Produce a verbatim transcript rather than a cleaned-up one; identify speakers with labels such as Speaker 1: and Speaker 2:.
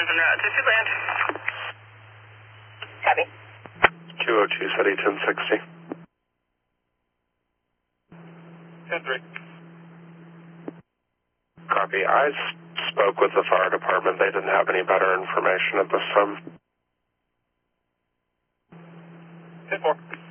Speaker 1: en route to Suitland. Copy.
Speaker 2: two oh two, SETI ten sixty.
Speaker 1: ten three.
Speaker 2: Copy. I s- spoke with the fire department. They didn't have any better information at this time.
Speaker 1: ten four.